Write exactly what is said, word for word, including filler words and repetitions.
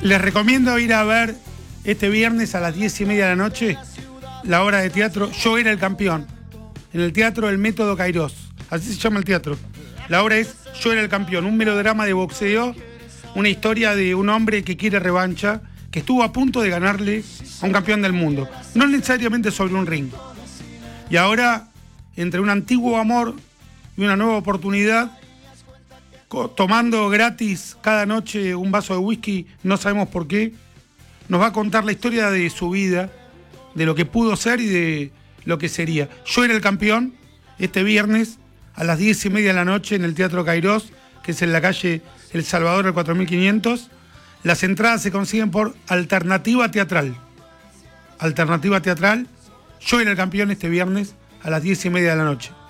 Les recomiendo ir a ver este viernes a las diez y media de la noche la obra de teatro Yo era el campeón, en el Teatro del Método Kairos. Así se llama el teatro. La obra es Yo era el campeón, un melodrama de boxeo, una historia de un hombre que quiere revancha, que estuvo a punto de ganarle a un campeón del mundo. No necesariamente sobre un ring. Y ahora, entre un antiguo amor y una nueva oportunidad, tomando gratis cada noche un vaso de whisky, no sabemos por qué, nos va a contar la historia de su vida, de lo que pudo ser y de lo que sería. Yo era el campeón, este viernes a las diez y media de la noche en el Teatro Kairos, que es en la calle El Salvador al cuatro mil quinientos. Las entradas se consiguen por Alternativa Teatral. Alternativa Teatral, Yo era el campeón este viernes a las diez y media de la noche.